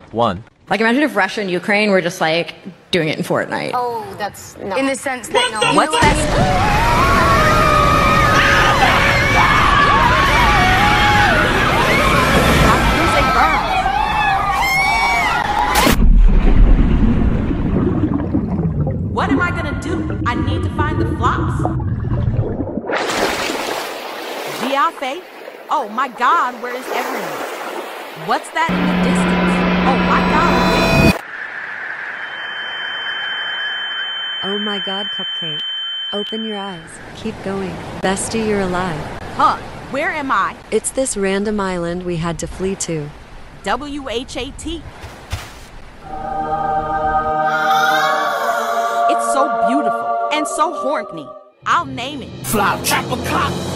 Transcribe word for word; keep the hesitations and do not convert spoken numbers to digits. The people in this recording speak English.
One. Like, imagine if Russia and Ukraine were just, like, doing it in Fortnite. Oh, that's no. In the sense that no. What's that? What am I gonna do? I need to find the flops. Giafe? Oh my god, where is everyone? What's that in the distance? Oh my god. Oh my god, Cupcake. Open your eyes. Keep going. Bestie, you're alive. Huh, where am I? It's this random island we had to flee to. W H A T. It's so beautiful and so horny. I'll name it. Flop, chop a clock.